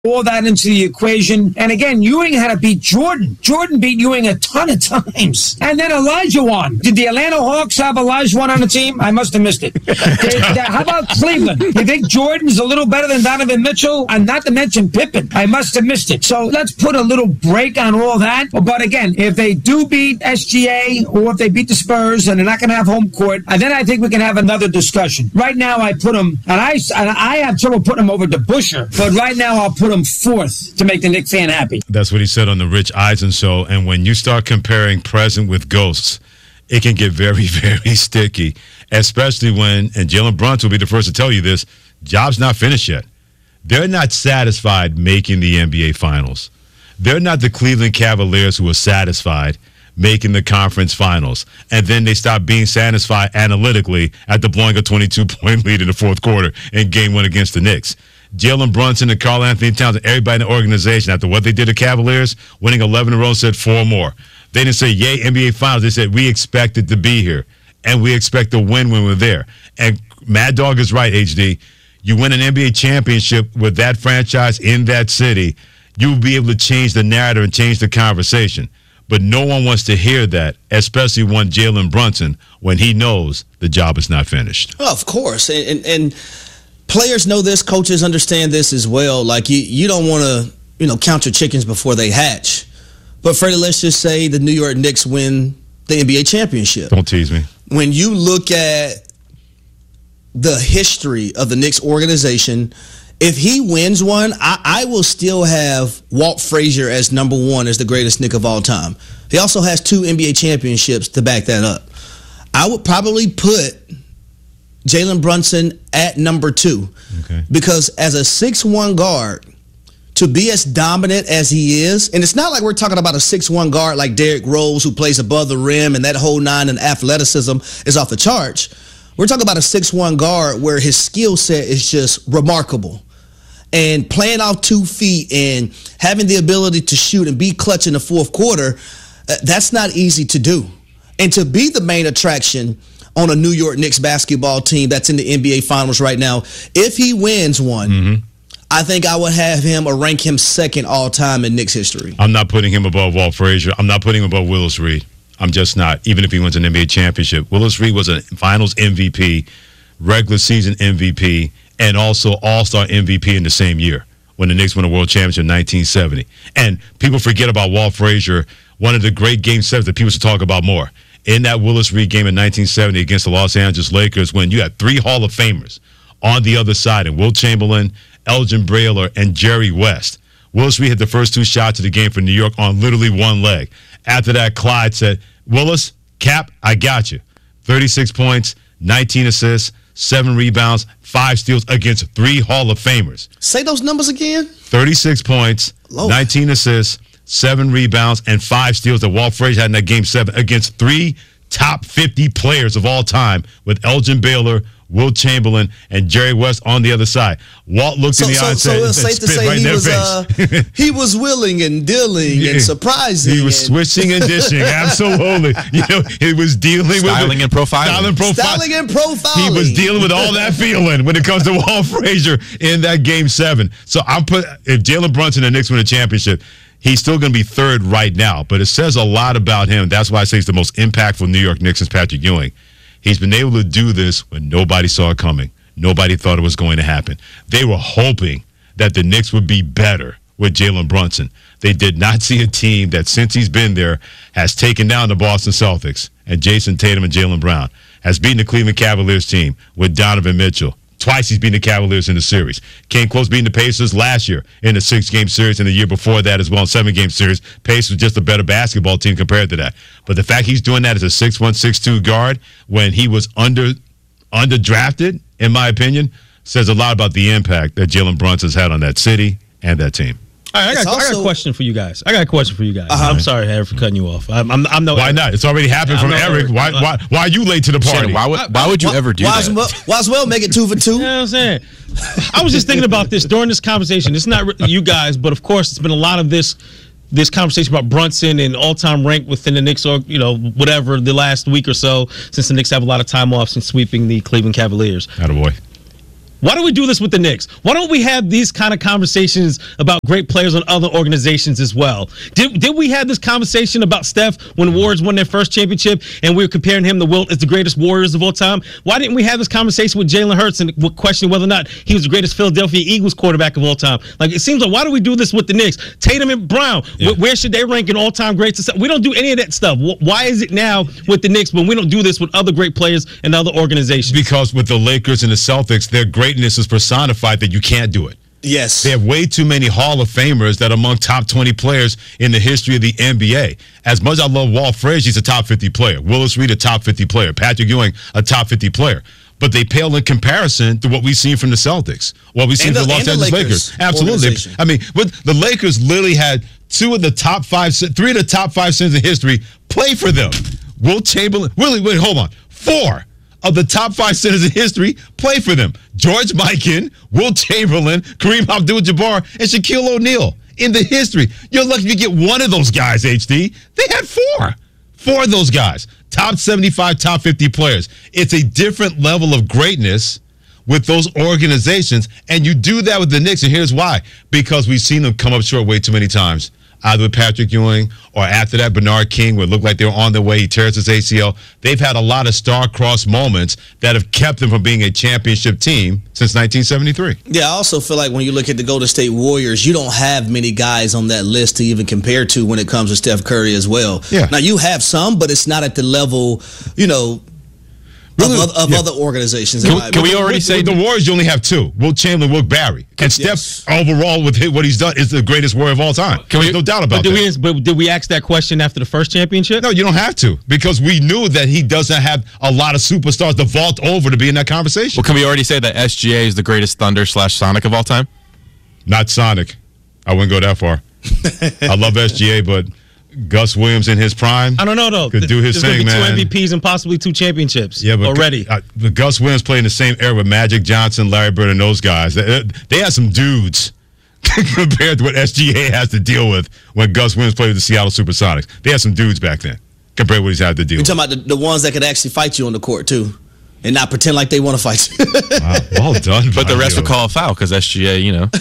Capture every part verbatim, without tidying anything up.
all that into the equation. And again, Ewing had to beat Jordan. Jordan beat Ewing a ton of times. And then Elijah won. Did the Atlanta Hawks have Elijah won on the team? I must have missed it. Did, how about Cleveland? You think Jordan's a little better than Donovan Mitchell? And not to mention Pippen. I must have missed it. So let's put a little break on all that. But again, if they do beat S G A or if they beat the Spurs and they're not going to have home court, and then I think we can have another discussion. Right now, I put them, and I, and I have trouble putting them over to Busher, but right now I'll put them fourth to make the Knicks fan happy. That's what he said on the Rich Eisen show. And when you start comparing present with ghosts, it can get very, very sticky, especially when, and Jalen Brunson will be the first to tell you this, job's not finished yet. They're not satisfied making the N B A Finals. They're not the Cleveland Cavaliers who are satisfied making the conference finals. And then they stop being satisfied analytically after blowing a twenty-two point lead in the fourth quarter in game one against the Knicks. Jalen Brunson and Karl Anthony Towns and everybody in the organization, after what they did to Cavaliers, winning eleven in a row, said four more. They didn't say, yay, N B A Finals. They said, we expected to be here, and we expect to win when we're there. And Mad Dog is right, H D. You win an N B A championship with that franchise in that city, you'll be able to change the narrative and change the conversation. But no one wants to hear that, especially one Jalen Brunson, when he knows the job is not finished. Well, of course. And, and, and players know this. Coaches understand this as well. Like, you, you don't want to, you know, count your chickens before they hatch. But, Freddie, let's just say the New York Knicks win the N B A championship. Don't tease me. When you look at the history of the Knicks organization, if he wins one, I, I will still have Walt Frazier as number one, as the greatest Knick of all time. He also has two N B A championships to back that up. I would probably put Jalen Brunson at number two. Okay. Because as a six one guard, to be as dominant as he is, and it's not like we're talking about a six one guard like Derrick Rose who plays above the rim and that whole nine and athleticism is off the charts. We're talking about a six one guard where his skill set is just remarkable. And playing off two feet and having the ability to shoot and be clutch in the fourth quarter, uh, that's not easy to do. And to be the main attraction on a New York Knicks basketball team that's in the N B A Finals right now, if he wins one, mm-hmm. I think I would have him or rank him second all-time in Knicks history. I'm not putting him above Walt Frazier. I'm not putting him above Willis Reed. I'm just not, even if he wins an N B A championship. Willis Reed was a Finals M V P, regular season M V P, and also All-Star M V P in the same year when the Knicks won a world championship in nineteen seventy. And people forget about Walt Frazier, one of the great game sevens that people should talk about more. In that Willis Reed game in nineteen seventy against the Los Angeles Lakers, when you had three Hall of Famers on the other side, and Wilt Chamberlain, Elgin Baylor, and Jerry West. Willis Reed hit the first two shots of the game for New York on literally one leg. After that, Clyde said, Willis, Cap, I got you. thirty-six points, nineteen assists, seven rebounds, five steals against three Hall of Famers. Say those numbers again. thirty-six points, Lord. nineteen assists, seven rebounds, and five steals that Walt Frazier had in that game seven against three top fifty players of all time with Elgin Baylor, Wilt Chamberlain, and Jerry West on the other side. Walt looked so, in the so, eye and so said, it's safe to say right he, was, uh, he was willing and dealing and surprising. He was and switching and dishing. Absolutely. You know, he was dealing styling with and profiling. Styling, profi- styling and profiling. He was dealing with all that feeling when it comes to Walt Frazier in that game seven. So I'm put if Jalen Brunson and the Knicks win a championship, he's still going to be third right now. But it says a lot about him. That's why I say he's the most impactful New York Knicks since Patrick Ewing. He's been able to do this when nobody saw it coming. Nobody thought it was going to happen. They were hoping that the Knicks would be better with Jalen Brunson. They did not see a team that, since he's been there, has taken down the Boston Celtics and Jason Tatum and Jaylen Brown, has beaten the Cleveland Cavaliers team with Donovan Mitchell. Twice he's beaten the Cavaliers in the series. Came close beating the Pacers last year in the six-game series, and the year before that as well in seven-game series. Pacers was just a better basketball team compared to that. But the fact he's doing that as a six one, six two guard when he was under underdrafted, in my opinion, says a lot about the impact that Jalen Brunson's had on that city and that team. All right, I got, also, I got a question for you guys. I got a question for you guys. Uh-huh. I'm sorry, Harry, for cutting you off. I'm, I'm, I'm no. Why Eric. not? It's already happened I'm from Eric. Eric. Why, why, why are you late to the party? Shannon, why would, why would you why, ever do why that? Well, why as well make it two for two? You know what I'm saying? I was just thinking about this during this conversation. It's not you guys, but of course, it's been a lot of this this conversation about Brunson and all-time rank within the Knicks, or you know, whatever, the last week or so, since the Knicks have a lot of time off since sweeping the Cleveland Cavaliers. Attaboy. Why don't we do this with the Knicks? Why don't we have these kind of conversations about great players on other organizations as well? Did did we have this conversation about Steph when Warriors won their first championship and we were comparing him to Wilt as the greatest Warriors of all time? Why didn't we have this conversation with Jalen Hurts and questioning whether or not he was the greatest Philadelphia Eagles quarterback of all time? Like, it seems like, why do we do this with the Knicks? Tatum and Brown, yeah. where should they rank in all-time greats? We don't do any of that stuff. Why is it now with the Knicks when we don't do this with other great players and other organizations? Because with the Lakers and the Celtics, their greatness is personified that you can't do it. Yes. They have way too many Hall of Famers that are among top twenty players in the history of the N B A. As much as I love Walt Frazier, he's a top fifty player. Willis Reed, a top fifty player. Patrick Ewing, a top fifty player. But they pale in comparison to what we've seen from the Celtics, what we've seen and from the Los Angeles Lakers. Lakers. Absolutely. I mean, the Lakers literally had two of the top five, three of the top five centers in history play for them. Wilt Chamberlain, really, wait, hold on. Four of the top five centers in history play for them. George Mikan, Wilt Chamberlain, Kareem Abdul-Jabbar, and Shaquille O'Neal in the history. You're lucky if you get one of those guys, H D. They had four. Four of those guys. Top seventy-five, top fifty players. It's a different level of greatness with those organizations, and you do that with the Knicks, and here's why. Because we've seen them come up short way too many times. Either with Patrick Ewing or after that Bernard King, where it looked like they were on their way. He tears his A C L. They've had a lot of star-crossed moments that have kept them from being a championship team since nineteen seventy-three. Yeah, I also feel like when you look at the Golden State Warriors, you don't have many guys on that list to even compare to when it comes to Steph Curry as well. Yeah. Now, you have some, but it's not at the level, you know, Of, of, of yeah. other organizations. Can, can we already with, say with the Warriors? You only have two: Wilt Chamberlain, Wilt Barry, and Steph. Yes. Overall, with what he's done, is the greatest Warrior of all time. Can we, no doubt about but did that. We, but did we ask that question after the first championship? No, you don't have to, because we knew that he doesn't have a lot of superstars to vault over to be in that conversation. Well, can we already say that S G A is the greatest Thunder slash Sonic of all time? Not Sonic. I wouldn't go that far. I love S G A, but Gus Williams in his prime. I don't know though. Could do his There's thing, be man. Two M V Ps and possibly two championships. Yeah, but already. Uh, the Gus Williams played in the same era with Magic Johnson, Larry Bird, and those guys. They, they had some dudes compared to what S G A has to deal with when Gus Williams played with the Seattle Supersonics. They had some dudes back then compared to what he's had to deal You're with. You're talking about the, the ones that could actually fight you on the court too, and not pretend like they want to fight you. Wow, well done. But the rest would call a foul because S G A, you know.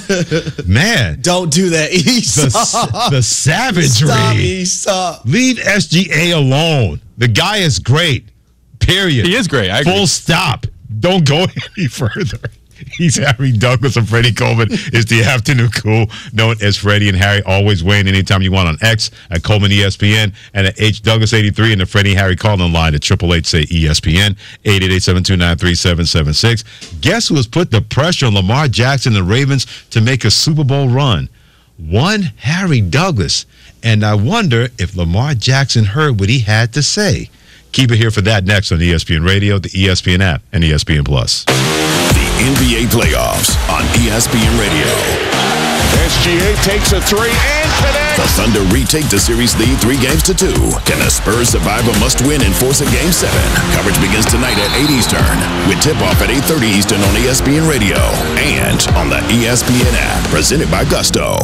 Man. Don't do that, Esau. The, the savagery. Stop, Esau. Leave S G A alone. The guy is great. Period. He is great. I agree. Full stop. Don't go any further. He's Harry Douglas, and Freddie Coleman is the afternoon cool, known as Freddie and Harry. Always weighing anytime you want on X at Coleman E S P N and at H Douglas eighty-three, and the Freddie and Harry call-in line at triple eight say E S P N eight eight eight, seven two nine, three seven seven six. Guess who has put the pressure on Lamar Jackson and the Ravens to make a Super Bowl run? One Harry Douglas. And I wonder if Lamar Jackson heard what he had to say. Keep it here for that next on E S P N Radio, the E S P N app, and E S P N Plus. N B A playoffs on E S P N Radio. S G A takes a three and connects. The Thunder retake the series lead three games to two. Can the Spurs survive a must-win and force a game seven? Coverage begins tonight at eight Eastern with tip-off at eight thirty Eastern on E S P N Radio and on the E S P N app. Presented by Gusto.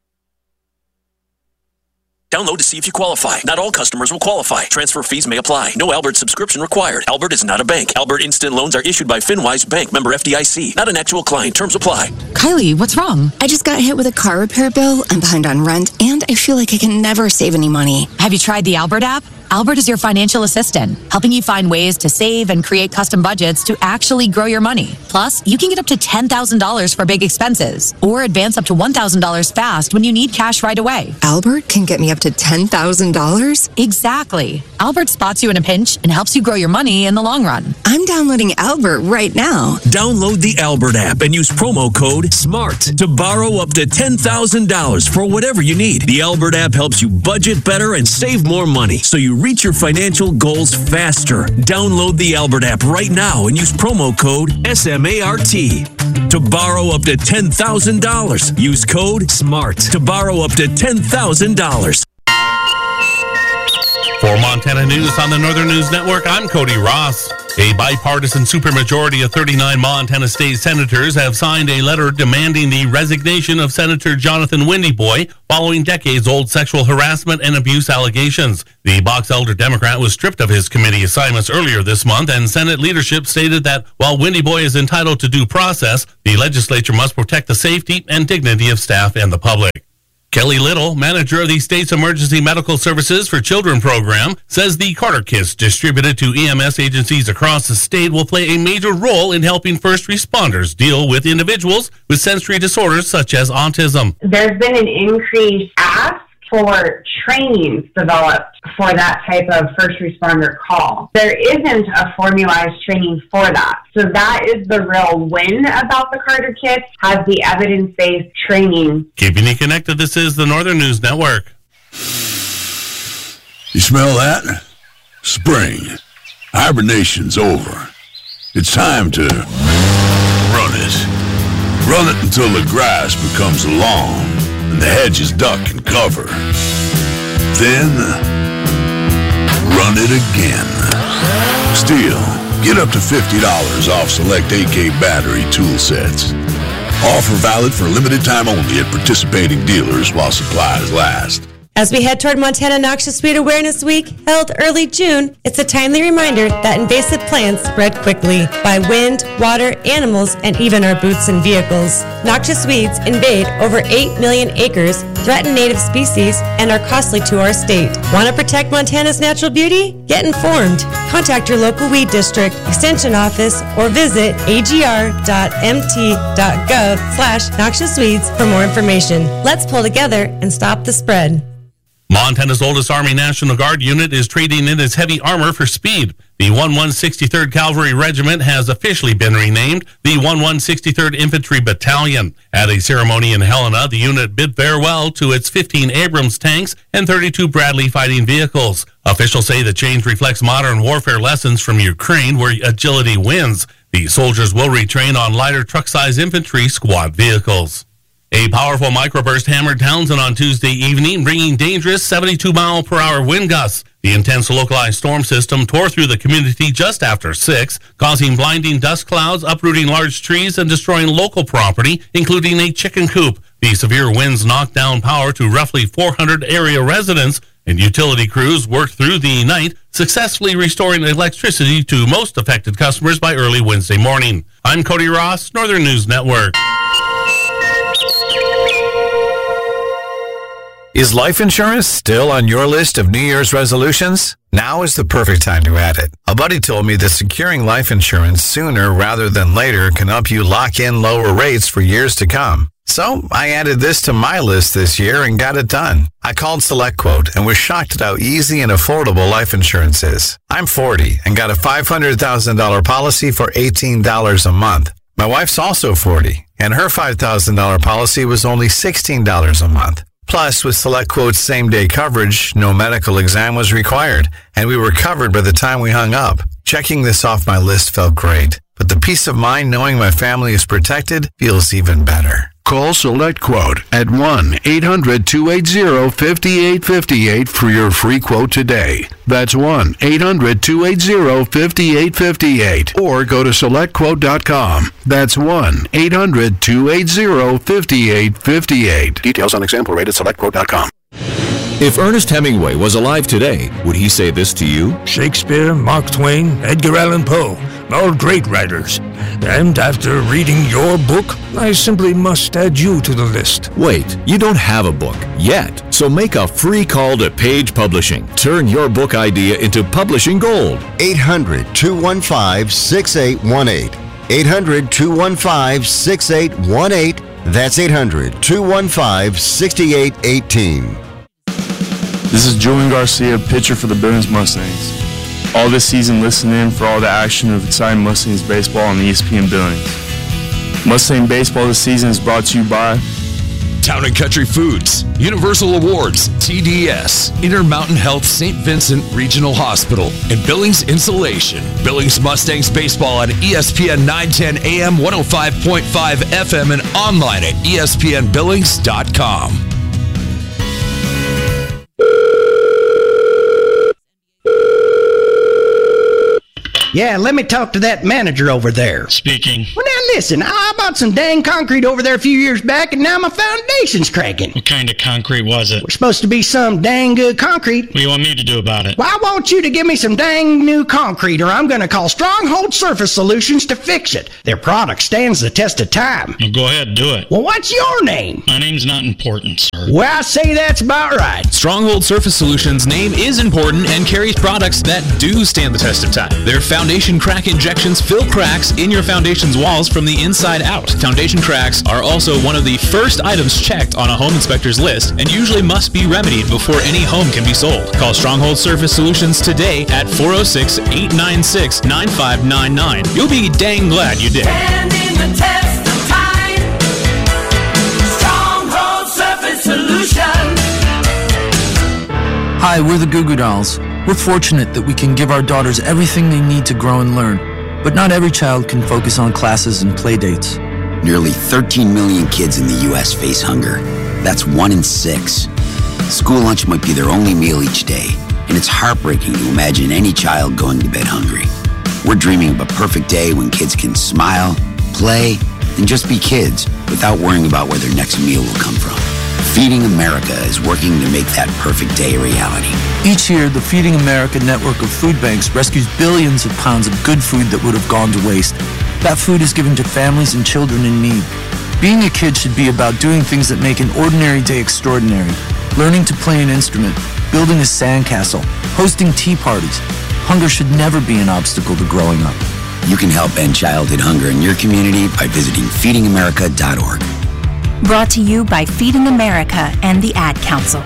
Download to see if you qualify. Not all customers will qualify. Transfer fees may apply. No Albert subscription required. Albert is not a bank. Albert Instant Loans are issued by FinWise Bank, member F D I C. Not an actual client. Terms apply. Kylie, what's wrong? I just got hit with a car repair bill. I'm behind on rent, and I feel like I can never save any money. Have you tried the Albert app? Albert is your financial assistant, helping you find ways to save and create custom budgets to actually grow your money. Plus, you can get up to ten thousand dollars for big expenses or advance up to one thousand dollars fast when you need cash right away. Albert can get me up to ten thousand dollars? Exactly. Albert spots you in a pinch and helps you grow your money in the long run. I'm downloading Albert right now. Download the Albert app and use promo code SMART to borrow up to ten thousand dollars for whatever you need. The Albert app helps you budget better and save more money so you reach your financial goals faster. Download the Albert app right now and use promo code SMART to borrow up to ten thousand dollars. Use code SMART to borrow up to ten thousand dollars. For Montana News on the Northern News Network, I'm Cody Ross. A bipartisan supermajority of thirty-nine Montana state senators have signed a letter demanding the resignation of Senator Jonathan Windyboy following decades-old sexual harassment and abuse allegations. The Box Elder Democrat was stripped of his committee assignments earlier this month, and Senate leadership stated that while Windyboy is entitled to due process, the legislature must protect the safety and dignity of staff and the public. Kelly Little, manager of the state's Emergency Medical Services for Children program, says the Carter kits distributed to E M S agencies across the state will play a major role in helping first responders deal with individuals with sensory disorders such as autism. There's been an increased ask for trainings developed for that type of first responder call. There isn't a formalized training for that. So that is the real win about the Carter kits, has the evidence-based training. Keeping you connected, this is the Northern News Network. You smell that? Spring. Hibernation's over. It's time to run it. Run it until the grass becomes lawn and the hedges duck and cover. Then, run it again. Still, get up to fifty dollars off select A K battery tool sets. Offer valid for limited time only at participating dealers while supplies last. As we head toward Montana Noxious Weed Awareness Week, held early June, it's a timely reminder that invasive plants spread quickly by wind, water, animals, and even our boots and vehicles. Noxious weeds invade over eight million acres, threaten native species, and are costly to our state. Want to protect Montana's natural beauty? Get informed. Contact your local weed district, extension office, or visit agr.mt.gov slash noxious weeds for more information. Let's pull together and stop the spread. Montana's oldest Army National Guard unit is trading in its heavy armor for speed. The one one sixty-third Cavalry Regiment has officially been renamed the one one sixty-third Infantry Battalion. At a ceremony in Helena, the unit bid farewell to its fifteen Abrams tanks and thirty-two Bradley fighting vehicles. Officials say the change reflects modern warfare lessons from Ukraine, where agility wins. The soldiers will retrain on lighter truck-size infantry squad vehicles. A powerful microburst hammered Townsend on Tuesday evening, bringing dangerous seventy-two mile per hour wind gusts. The intense localized storm system tore through the community just after six, causing blinding dust clouds, uprooting large trees, and destroying local property, including a chicken coop. The severe winds knocked down power to roughly four hundred area residents, and utility crews worked through the night, successfully restoring electricity to most affected customers by early Wednesday morning. I'm Cody Ross, Northern News Network. Is life insurance still on your list of New Year's resolutions? Now is the perfect time to add it. A buddy told me that securing life insurance sooner rather than later can help you lock in lower rates for years to come. So I added this to my list this year and got it done. I called SelectQuote and was shocked at how easy and affordable life insurance is. I'm forty and got a five hundred thousand dollars policy for eighteen dollars a month. My wife's also forty, and her five thousand dollars policy was only sixteen dollars a month. Plus, with SelectQuote's same-day coverage, no medical exam was required, and we were covered by the time we hung up. Checking this off my list felt great, but the peace of mind knowing my family is protected feels even better. Call SelectQuote at one eight hundred two eight zero five eight five eight for your free quote today. That's one eight hundred two eight zero five eight five eight. Or go to select quote dot com. That's one eight hundred two eight zero five eight five eight. Details on example rate at select quote dot com. If Ernest Hemingway was alive today, would he say this to you? Shakespeare, Mark Twain, Edgar Allan Poe, all great writers. And after reading your book, I simply must add you to the list. Wait, you don't have a book yet. So make a free call to Page Publishing. Turn your book idea into publishing gold. eight hundred two one five six eight one eight. eight hundred two one five six eight one eight. That's eight hundred two one five six eight one eight. This is Julian Garcia, pitcher for the Billings Mustangs. All this season, listen in for all the action of exciting Mustangs baseball on E S P N Billings. Mustang baseball this season is brought to you by Town and Country Foods, Universal Awards, T D S, Intermountain Health Saint Vincent Regional Hospital, and Billings Insulation. Billings Mustangs baseball on E S P N nine ten A M, one oh five point five F M, and online at E S P N billings dot com. Yeah, let me talk to that manager over there. Speaking. Well, now listen, I bought some dang concrete over there a few years back, and now my foundation's cracking. What kind of concrete was it? We're supposed to be some dang good concrete. What do you want me to do about it? Well, I want you to give me some dang new concrete, or I'm going to call Stronghold Surface Solutions to fix it. Their product stands the test of time. Well, go ahead, do it. Well, what's your name? My name's not important, sir. Well, I say that's about right. Stronghold Surface Solutions' name is important and carries products that do stand the test of time. Their foundation crack injections fill cracks in your foundation's walls from the inside out. Foundation cracks are also one of the first items checked on a home inspector's list and usually must be remedied before any home can be sold. Call Stronghold Surface Solutions today at four oh six, eight nine six, nine five nine nine. You'll be dang glad you did. Standing the test of time. Stronghold Surface Solutions. Hi, we're the Goo Goo Dolls. We're fortunate that we can give our daughters everything they need to grow and learn. But not every child can focus on classes and play dates. Nearly thirteen million kids in the U S face hunger. That's one in six. School lunch might be their only meal each day, and it's heartbreaking to imagine any child going to bed hungry. We're dreaming of a perfect day when kids can smile, play, and just be kids without worrying about where their next meal will come from. Feeding America is working to make that perfect day a reality. Each year, the Feeding America network of food banks rescues billions of pounds of good food that would have gone to waste. That food is given to families and children in need. Being a kid should be about doing things that make an ordinary day extraordinary. Learning to play an instrument, building a sandcastle, hosting tea parties. Hunger should never be an obstacle to growing up. You can help end childhood hunger in your community by visiting feeding america dot org. Brought to you by Feeding America and the Ad Council.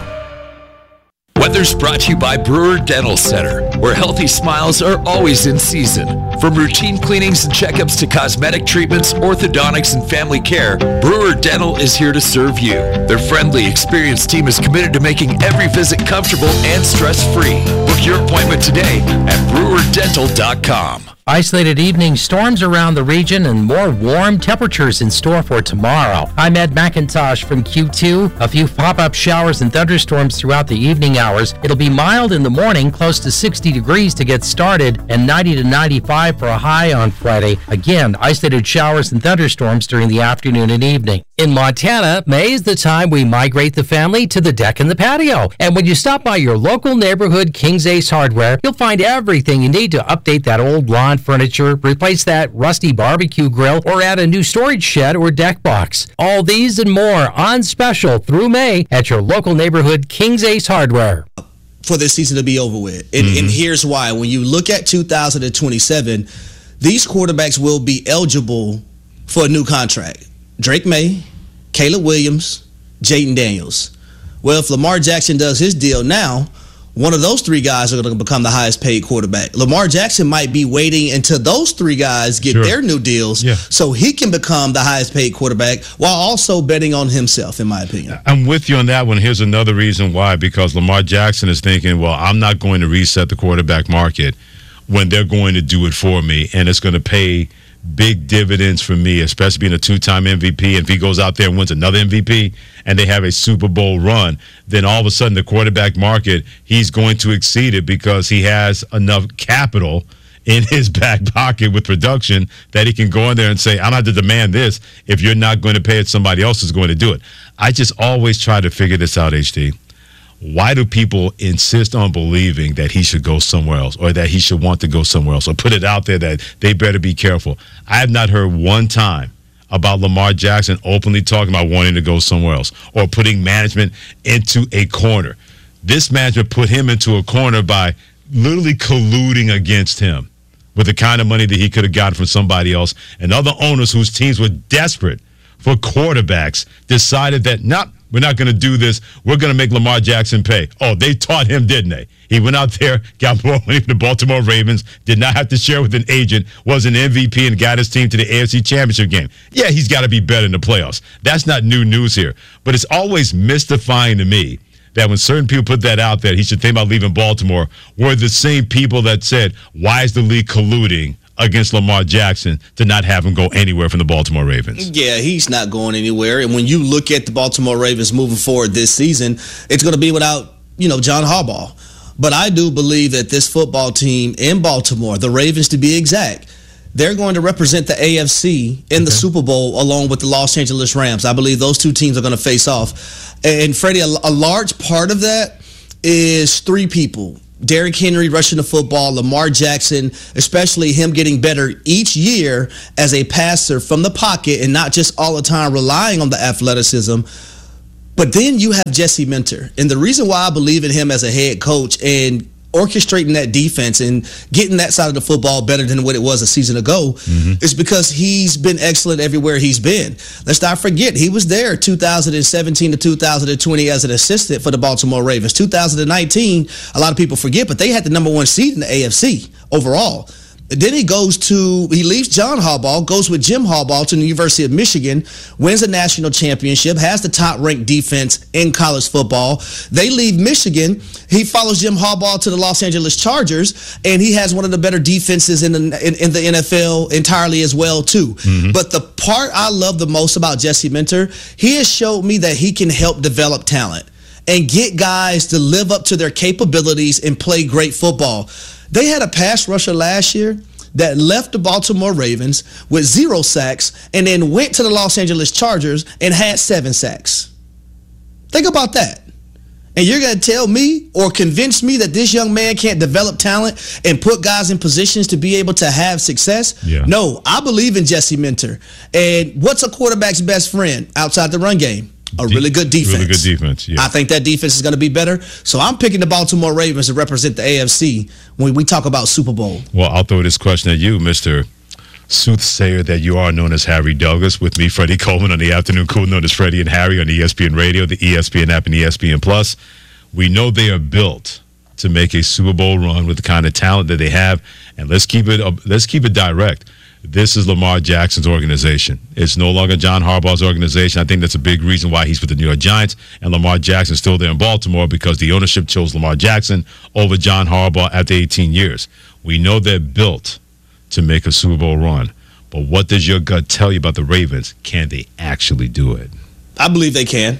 Weather's brought to you by Brewer Dental Center, where healthy smiles are always in season. From routine cleanings and checkups to cosmetic treatments, orthodontics, and family care, Brewer Dental is here to serve you. Their friendly, experienced team is committed to making every visit comfortable and stress-free. Book your appointment today at brewer dental dot com. Isolated evening storms around the region and more warm temperatures in store for tomorrow. I'm Ed McIntosh from Q two. A few pop-up showers and thunderstorms throughout the evening hours. It'll be mild in the morning, close to sixty degrees to get started, and ninety to ninety-five for a high on Friday. Again, isolated showers and thunderstorms during the afternoon and evening. In Montana, May is the time we migrate the family to the deck and the patio. And when you stop by your local neighborhood King's Ace Hardware, you'll find everything you need to update that old lawn furniture, replace that rusty barbecue grill, or add a new storage shed or deck box. All these and more on special through May at your local neighborhood King's Ace Hardware. For this season to be over with. And, mm-hmm. and here's why. When you look at two thousand twenty-seven, these quarterbacks will be eligible for a new contract. Drake May, Caleb Williams, Jayden Daniels. Well, if Lamar Jackson does his deal now, one of those three guys are going to become the highest paid quarterback. Lamar Jackson might be waiting until those three guys get sure. their new deals yeah. so he can become the highest paid quarterback while also betting on himself, in my opinion. I'm with you on that one. Here's another reason why, because Lamar Jackson is thinking, well, I'm not going to reset the quarterback market when they're going to do it for me, and it's going to pay big dividends for me, especially being a two-time M V P. And if he goes out there and wins another M V P and they have a Super Bowl run, then all of a sudden the quarterback market, he's going to exceed it because he has enough capital in his back pocket with production that he can go in there and say, I'm not to demand this. If you're not going to pay it, somebody else is going to do it. I just always try to figure this out, H D. Why do people insist on believing that he should go somewhere else or that he should want to go somewhere else or put it out there that they better be careful? I have not heard one time about Lamar Jackson openly talking about wanting to go somewhere else or putting management into a corner. This management put him into a corner by literally colluding against him with the kind of money that he could have gotten from somebody else. And other owners whose teams were desperate for quarterbacks decided that, nope, we're not going to do this. We're going to make Lamar Jackson pay. Oh, they taught him, didn't they? He went out there, got more money from the Baltimore Ravens, did not have to share with an agent, was an M V P, and got his team to the A F C Championship game. Yeah, he's got to be better in the playoffs. That's not new news here. But it's always mystifying to me that when certain people put that out there, he should think about leaving Baltimore, were the same people that said, why is the league colluding against Lamar Jackson to not have him go anywhere from the Baltimore Ravens? Yeah, he's not going anywhere. And when you look at the Baltimore Ravens moving forward this season, it's going to be without, you know, John Harbaugh. But I do believe that this football team in Baltimore, the Ravens to be exact, they're going to represent the A F C in the okay. Super Bowl along with the Los Angeles Rams. I believe those two teams are going to face off. And Freddie, a, a large part of that is three people. Derrick Henry rushing the football, Lamar Jackson, especially him getting better each year as a passer from the pocket and not just all the time relying on the athleticism. But then you have Jesse Minter. And the reason why I believe in him as a head coach and orchestrating that defense and getting that side of the football better than what it was a season ago mm-hmm. is because he's been excellent everywhere he's been. Let's not forget, he was there two thousand seventeen to two thousand twenty as an assistant for the Baltimore Ravens. two thousand nineteen, a lot of people forget, but they had the number one seed in the A F C overall. Then he goes to, he leaves John Harbaugh, goes with Jim Harbaugh to the University of Michigan, wins a national championship, has the top-ranked defense in college football. They leave Michigan. He follows Jim Harbaugh to the Los Angeles Chargers, and he has one of the better defenses in the, in, in the N F L entirely as well, too. Mm-hmm. But the part I love the most about Jesse Minter, he has showed me that he can help develop talent and get guys to live up to their capabilities and play great football. They had a pass rusher last year that left the Baltimore Ravens with zero sacks and then went to the Los Angeles Chargers and had seven sacks. Think about that. And you're going to tell me or convince me that this young man can't develop talent and put guys in positions to be able to have success? Yeah. No, I believe in Jesse Minter. And what's a quarterback's best friend outside the run game? A really good defense. Really good defense, yeah. I think that defense is going to be better. So I'm picking the Baltimore Ravens to represent the A F C when we talk about Super Bowl. Well, I'll throw this question at you, Mister Soothsayer that you are, known as Harry Douglas, with me, Freddie Coleman, on the Afternoon Cool, known as Freddie and Harry on E S P N Radio, the E S P N app, and E S P N Plus. We know they are built to make a Super Bowl run with the kind of talent that they have. And let's keep it, uh, let's keep it direct. This is Lamar Jackson's organization. It's no longer John Harbaugh's organization. I think that's a big reason why he's with the New York Giants, and Lamar Jackson's still there in Baltimore because the ownership chose Lamar Jackson over John Harbaugh after eighteen years. We know they're built to make a Super Bowl run, but what does your gut tell you about the Ravens? Can they actually do it? I believe they can.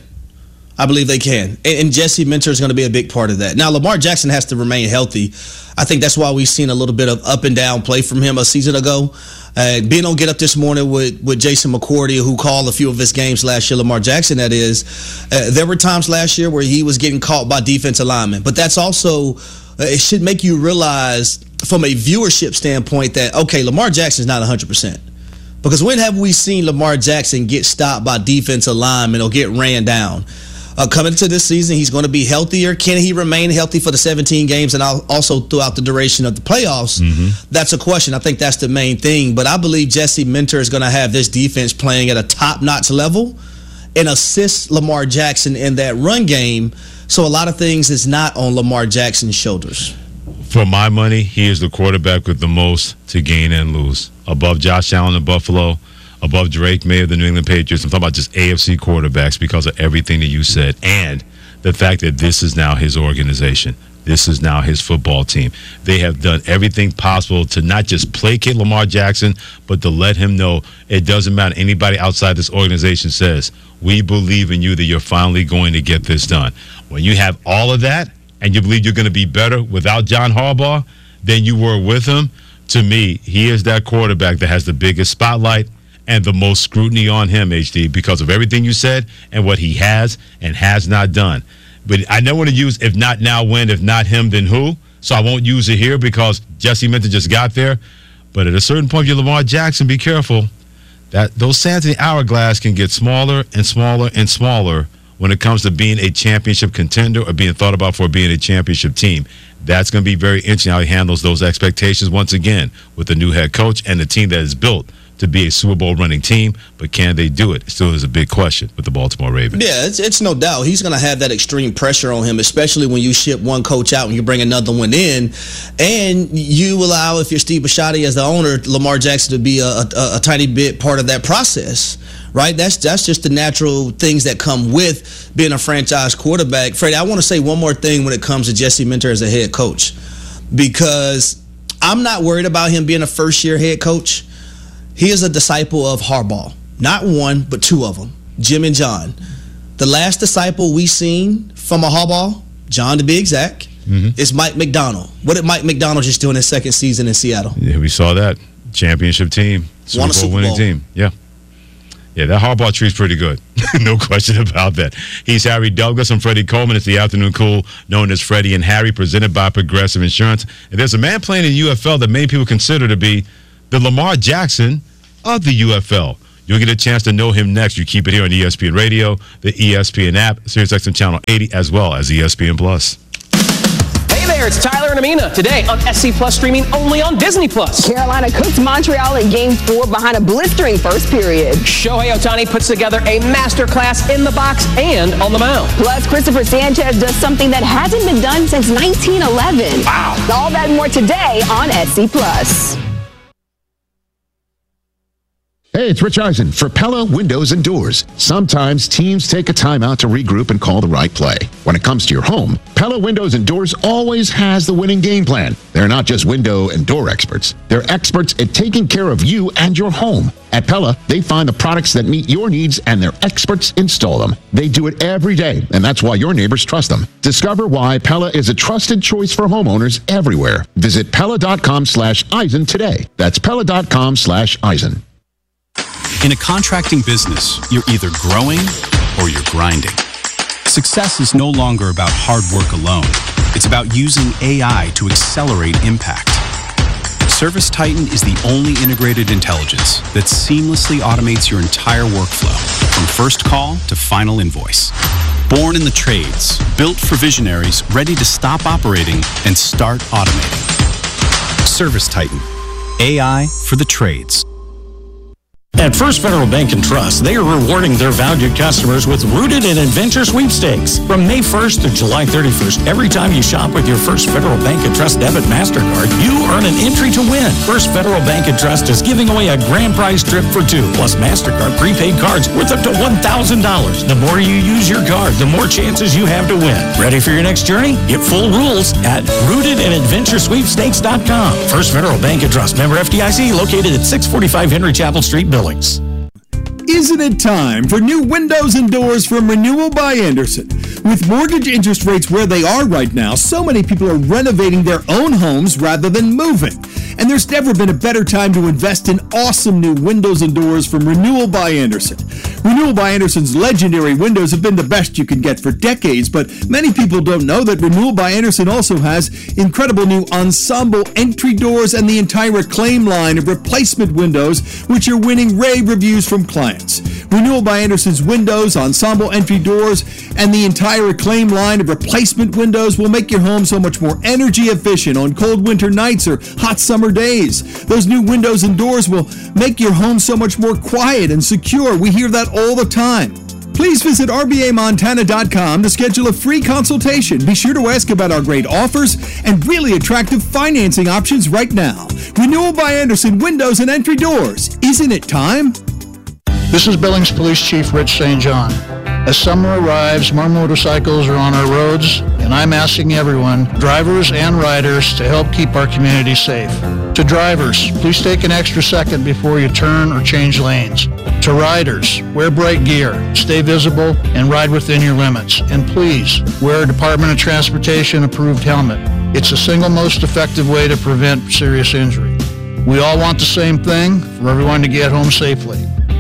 I believe they can. And, and Jesse Minter is going to be a big part of that. Now, Lamar Jackson has to remain healthy. I think that's why we've seen a little bit of up and down play from him a season ago. Uh, being on Get Up This Morning with, with Jason McCourty, who called a few of his games last year, Lamar Jackson, that is, uh, there were times last year where he was getting caught by defensive linemen. But that's also, uh, it should make you realize from a viewership standpoint that, okay, Lamar Jackson's not one hundred percent. Because when have we seen Lamar Jackson get stopped by defensive linemen or get ran down? Uh, coming into this season, he's going to be healthier. Can he remain healthy for the seventeen games and also throughout the duration of the playoffs? Mm-hmm. That's a question. I think that's the main thing. But I believe Jesse Minter is going to have this defense playing at a top-notch level and assist Lamar Jackson in that run game. So a lot of things is not on Lamar Jackson's shoulders. For my money, he is the quarterback with the most to gain and lose. Above Josh Allen of Buffalo, above Drake May of the New England Patriots. I'm talking about just A F C quarterbacks because of everything that you said and the fact that this is now his organization. This is now his football team. They have done everything possible to not just placate Lamar Jackson, but to let him know it doesn't matter. Anybody outside this organization says, we believe in you that you're finally going to get this done. When you have all of that and you believe you're going to be better without John Harbaugh than you were with him, to me, he is that quarterback that has the biggest spotlight and the most scrutiny on him, H D, because of everything you said and what he has and has not done. But I never want to use if not now, when, if not him, then who. So I won't use it here because Jesse Minter just got there. But at a certain point, you're Lamar Jackson, be careful. That those sands in the hourglass can get smaller and smaller and smaller when it comes to being a championship contender or being thought about for being a championship team. That's going to be very interesting how he handles those expectations once again with the new head coach and the team that is built to be a Super Bowl running team, but can they do it? It still is a big question with the Baltimore Ravens. Yeah, it's, it's no doubt. He's going to have that extreme pressure on him, especially when you ship one coach out and you bring another one in, and you allow, if you're Steve Bisciotti as the owner, Lamar Jackson to be a, a, a tiny bit part of that process, right? That's that's just the natural things that come with being a franchise quarterback. Freddie, I want to say one more thing when it comes to Jesse Minter as a head coach, because I'm not worried about him being a first-year head coach. He is a disciple of Harbaugh. Not one, but two of them, Jim and John. The last disciple we seen from a Harbaugh, John to be exact, Mm-hmm. It's Mike McDonald. What did Mike McDonald just do in his second season in Seattle? Yeah, we saw that. Championship team. Super Won a Bowl Super winning Bowl. team. Yeah. Yeah, that Harbaugh tree is pretty good. No question about that. He's Harry Douglas. I'm Freddie Coleman. It's the Afternoon Cool, known as Freddie and Harry, presented by Progressive Insurance. And there's a man playing in the U F L that many people consider to be the Lamar Jackson of the U F L. You'll get a chance to know him next. You keep it here on E S P N Radio, the E S P N app, SiriusXM Channel eighty, as well as E S P N Plus. Hey there, it's Tyler and Amina. Today on S C Plus, streaming only on Disney Plus. Carolina cooks Montreal in Game four behind a blistering first period. Shohei Ohtani puts together a masterclass in the box and on the mound. Plus, Christopher Sanchez does something that hasn't been done since nineteen eleven. Wow. All that and more today on S C Plus. Hey, it's Rich Eisen for Pella Windows and Doors. Sometimes teams take a timeout to regroup and call the right play. When it comes to your home, Pella Windows and Doors always has the winning game plan. They're not just window and door experts. They're experts at taking care of you and your home. At Pella, they find the products that meet your needs and their experts install them. They do it every day, and that's why your neighbors trust them. Discover why Pella is a trusted choice for homeowners everywhere. Visit Pella.com slash Eisen today. That's Pella.com slash Eisen. In a contracting business, you're either growing or you're grinding. Success is no longer about hard work alone. It's about using A I to accelerate impact. ServiceTitan is the only integrated intelligence that seamlessly automates your entire workflow, from first call to final invoice. Born in the trades, built for visionaries ready to stop operating and start automating. ServiceTitan, A I for the trades. At First Federal Bank and Trust, they are rewarding their valued customers with Rooted in Adventure sweepstakes. From May first to July thirty-first, every time you shop with your First Federal Bank and Trust debit MasterCard, you earn an entry to win. First Federal Bank and Trust is giving away a grand prize trip for two, plus MasterCard prepaid cards worth up to one thousand dollars. The more you use your card, the more chances you have to win. Ready for your next journey? Get full rules at rooted in adventure sweepstakes dot com. First Federal Bank and Trust, member F D I C, located at six forty-five Henry Chapel Street, Billings. Isn't it time for new windows and doors from Renewal by Andersen? With mortgage interest rates where they are right now, so many people are renovating their own homes rather than moving. And there's never been a better time to invest in awesome new windows and doors from Renewal by Andersen. Renewal by Andersen's legendary windows have been the best you can get for decades, but many people don't know that Renewal by Andersen also has incredible new ensemble entry doors and the entire Acclaim line of replacement windows, which are winning rave reviews from clients. Renewal by Andersen's windows, ensemble entry doors, and the entire Acclaim line of replacement windows will make your home so much more energy efficient on cold winter nights or hot summer days. Those new windows and doors will make your home so much more quiet and secure. We hear that all the time. Please visit R B A Montana dot com to schedule a free consultation. Be sure to ask about our great offers and really attractive financing options right now. Renewal by Andersen Windows and Entry Doors. Isn't it time? This is Billings Police Chief Rich Saint John. As summer arrives, more motorcycles are on our roads, and I'm asking everyone, drivers and riders, to help keep our community safe. To drivers, please take an extra second before you turn or change lanes. To riders, wear bright gear, stay visible, and ride within your limits. And please, wear a Department of Transportation approved helmet. It's the single most effective way to prevent serious injury. We all want the same thing, for everyone to get home safely.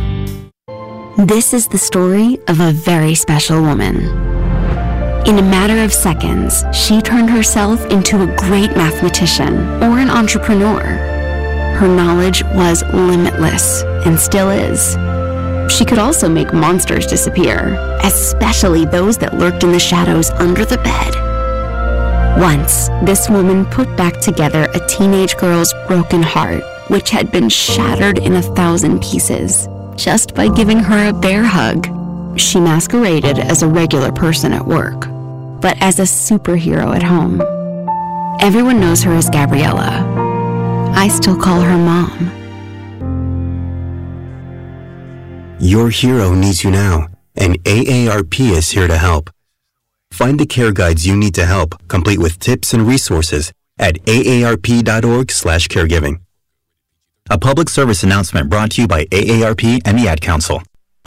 This is the story of a very special woman. In a matter of seconds, she turned herself into a great mathematician or an entrepreneur. Her knowledge was limitless and still is. She could also make monsters disappear, especially those that lurked in the shadows under the bed. Once, this woman put back together a teenage girl's broken heart, which had been shattered in a thousand pieces, just by giving her a bear hug. She masqueraded as a regular person at work, but as a superhero at home. Everyone knows her as Gabriella. I still call her Mom. Your hero needs you now, and A A R P is here to help. Find the care guides you need to help, complete with tips and resources at A A R P dot org slash caregiving. A public service announcement brought to you by A A R P and the Ad Council.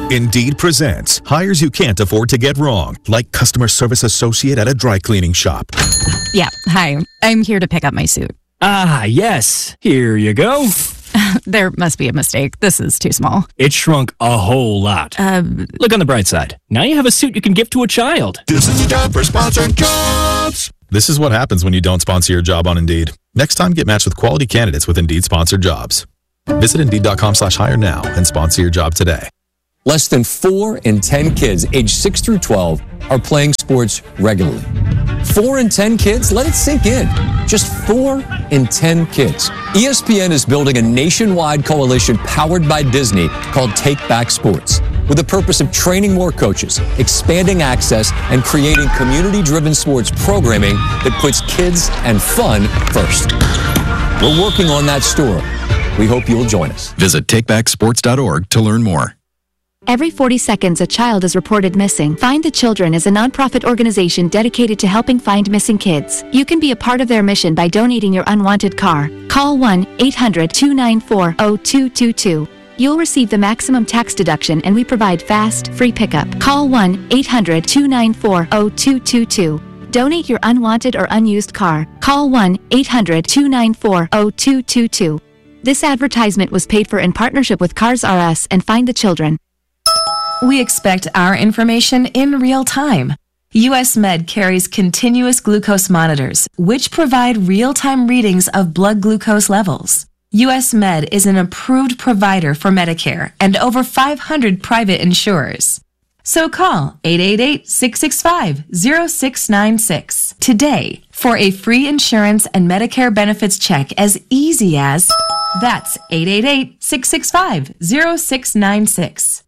Indeed presents hires you can't afford to get wrong, like customer service associate at a dry cleaning shop. Yeah, hi. I'm here to pick up my suit. Ah, yes. Here you go. There must be a mistake. This is too small. It shrunk a whole lot. Uh, Look on the bright side. Now you have a suit you can give to a child. This is a job for sponsored jobs. This is what happens when you don't sponsor your job on Indeed. Next time, get matched with quality candidates with Indeed sponsored jobs. Visit Indeed.com slash hire now and sponsor your job today. Less than four in ten kids aged six through twelve are playing sports regularly. Four in ten kids? Let it sink in. Just four in ten kids. E S P N is building a nationwide coalition powered by Disney called Take Back Sports, with the purpose of training more coaches, expanding access, and creating community-driven sports programming that puts kids and fun first. We're working on that story. We hope you'll join us. Visit take back sports dot org to learn more. Every forty seconds, a child is reported missing. Find the Children is a nonprofit organization dedicated to helping find missing kids. You can be a part of their mission by donating your unwanted car. Call one eight hundred two nine four zero two two two. You'll receive the maximum tax deduction, and we provide fast, free pickup. Call one eight hundred two nine four zero two two two. Donate your unwanted or unused car. Call one eight hundred two nine four zero two two two. This advertisement was paid for in partnership with Cars R Us and Find the Children. We expect our information in real time. U S Med carries continuous glucose monitors, which provide real-time readings of blood glucose levels. U S Med is an approved provider for Medicare and over five hundred private insurers. So call eight eight eight, six six five, zero six nine six today for a free insurance and Medicare benefits check as easy as... That's eight eight eight, six six five, zero six nine six.